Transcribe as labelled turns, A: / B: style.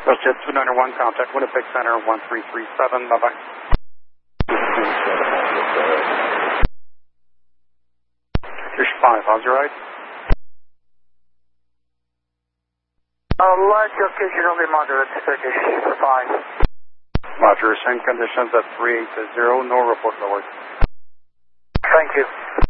A: WestJet 291, contact Winnipeg Center 1337, bye-bye. Here's 5, how's your ride?
B: Light occasionally moderate, Turkish for 5.
A: Roger, same conditions at 380, no report lowered.
B: Thank you.